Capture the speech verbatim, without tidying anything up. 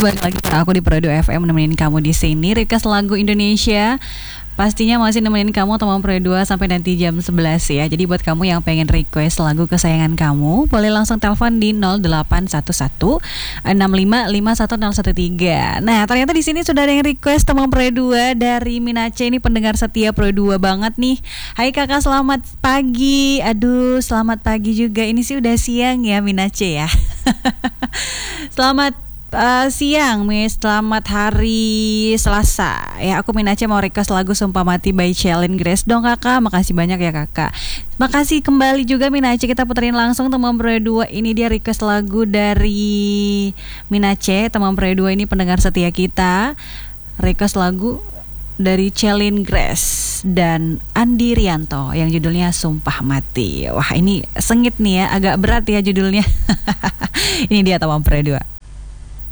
Balik lagi sama aku di Pro dua F M nemenin kamu di sini. Request lagu Indonesia pastinya masih nemenin kamu teman Pro dua sampai nanti jam sebelas ya. Jadi buat kamu yang pengen request lagu kesayangan kamu, boleh langsung telepon di nol delapan satu satu enam lima lima satu nol satu tiga. Nah, ternyata di sini sudah ada yang request teman Pro dua dari Minace, ini pendengar setia Pro dua banget nih. Hai Kakak, selamat pagi. Aduh, selamat pagi juga. Ini sih udah siang ya Minace ya. Selamat Uh, siang, Miss. Selamat hari Selasa. Ya, aku Minace mau request lagu Sumpah Mati by Challenge Grace dong Kakak. Makasih banyak ya Kakak. Makasih kembali juga Minace. Kita puterin langsung teman Pro dua. Ini dia request lagu dari Minace. Teman Pro dua ini pendengar setia kita. Request lagu dari Challenge Grace dan Andi Rianto yang judulnya Sumpah Mati. Wah, ini sengit nih ya, agak berat ya judulnya. Ini dia teman Pro dua.